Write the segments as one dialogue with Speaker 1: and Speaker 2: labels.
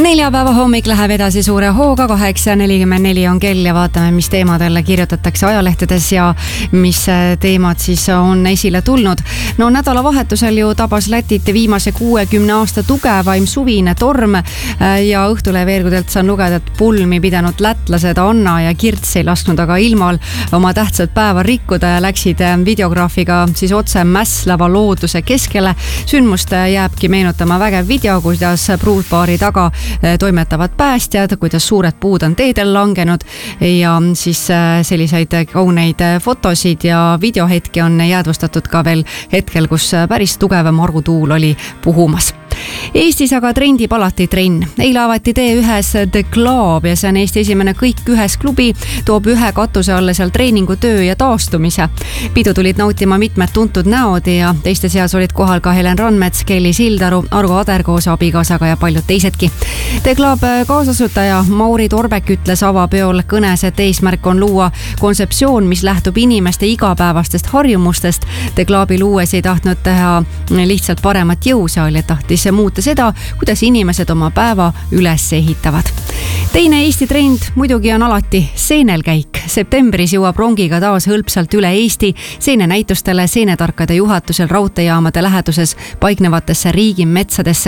Speaker 1: Neljapäeva hommik läheb edasi suure hooga, 8:44 on kell ja vaatame, mis teemadele kirjutatakse ajalehtedes ja mis teemad siis on esile tulnud. No nädalavahetusel ju tabas Lätit viimase 60 aasta tugevaim suvine torm ja Õhtulehe veergudelt saan lugeda, et pulmi pidanud lätlased Anna ja Kirts ei lasknud aga ilmal oma tähtsat päeva rikkuda ja läksid videograafiga siis otse mässlava looduse keskele. Sündmust jääbki meenutama vägev video, kuidas pruutbaari taga toimetavad päästjad, kuidas suured puud on teedel langenud ja siis selliseid kauneid fotosid ja videohetki on jäädvustatud ka veel hetkel, kus päris tugev marutuul oli puhumas. Eestis aga trendib alati trenn. Eile avati T1-s The Club ja see on Eesti esimene kõik ühes klubi, toob ühe katuse alla seal treeningu, töö ja taastumise. Pidu tulid nautima mitmed tuntud näod ja teiste seas olid kohal ka Helen Randmets, Kelly Sildaru, Argo Ader koos abikaasaga ja paljud teisedki. The Club kaasasutaja Mauri Torbek ütles avapeol kõnes, et eesmärk on luua kontseptsioon, mis lähtub inimeste igapäevastest harjumustest. The Clubi luues ei tahtnud teha lihtsalt paremat jõusaali, tahtis muuta seda, kuidas inimesed oma päeva üles ehitavad. Teine Eesti trend muidugi on alati seenelkäik. Septembris jõuab rongiga taas hõlpsalt üle Eesti seenenäitustele seenetarkade juhatusel raudteejaamade läheduses paiknevatesse riigimetsadesse.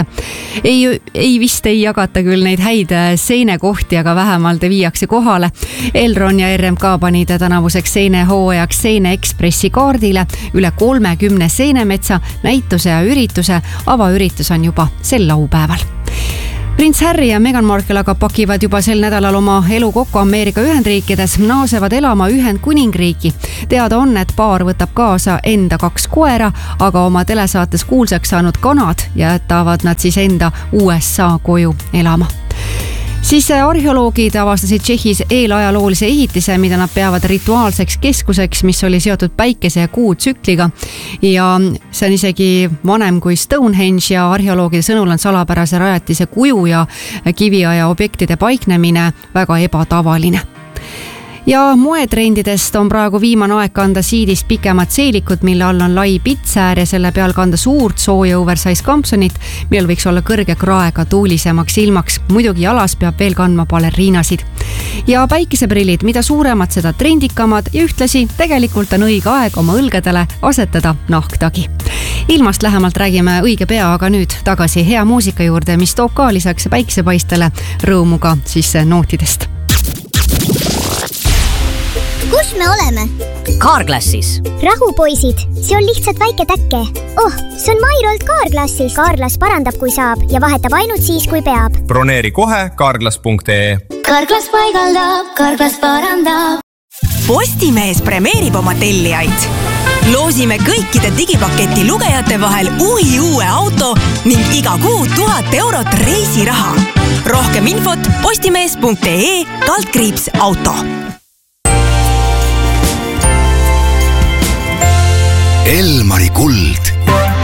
Speaker 1: Vist ei jagata küll neid häid seenekohti, aga vähemalt viiakse kohale. Elron ja RMK panid tänavuseks seenehooajaks Seene Ekspressi kaardile üle 30 seenemetsa näituse ja ürituse. Avaüritus on juba sel laupäeval. Prints Harry ja Meghan Markle aga pakivad juba sel nädalal oma elu kokku Ameerika Ühendriikides, naasevad elama Ühendkuningriiki. Teada on, et paar võtab kaasa enda 2 koera, aga oma telesaates kuulsaks saanud kanad jätavad nad siis enda USA koju elama. Siis arheoloogid avastasid Tšehhis eelajaloolise ehitise, mida nad peavad rituaalseks keskuseks, mis oli seotud päikese ja kuu tsükliga. Ja see on isegi vanem kui Stonehenge ja arheoloogide sõnul on salapärase rajatise kuju ja kiviaja objektide paiknemine väga ebatavaline. Ja moetrendidest on praegu viimane aeg kanda siidist pikemad seelikud, mille all on lai pitsäär ja selle peal kanda suurt sooja oversize kampsonit, millel võiks olla kõrge kraega tuulisemaks ilmaks. Muidugi jalas peab veel kandma baleriinasid. Ja päikeseprillid, mida suuremad, seda trendikamad ja ühtlasi tegelikult on õige aeg oma õlgadele asetada nahktagi. Ilmast lähemalt räägime õige pea, aga nüüd tagasi hea muusika juurde, mis toob ka lisaks päiksepaistele rõõmuga siis nootidest.
Speaker 2: Kus me oleme?
Speaker 3: Carglassis.
Speaker 2: Rahu poisid, see on lihtsalt väike täkke. See on Mairolt Carglassis. Carglass parandab, kui saab ja vahetab ainult siis, kui peab.
Speaker 4: Broneeri kohe carglass.ee.
Speaker 5: Carglass paigaldab, Carglass parandab.
Speaker 6: Postimees premeerib oma tellijaid. Loosime kõikide digipaketi lugejate vahel uue auto ning iga kuu 1000 eurot reisiraha. Rohkem infot postimees.ee/auto.
Speaker 7: Elmari kuld